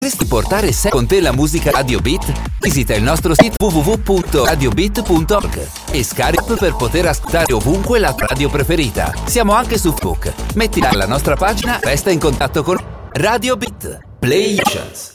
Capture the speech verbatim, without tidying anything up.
Vorresti portare se con te la musica Radio Beat? Visita il nostro sito w w w punto radio beat punto org e scarica per poter ascoltare ovunque la tua radio preferita. Siamo anche su Facebook. Metti la nostra pagina, resta in contatto con Radio Beat. Play Options.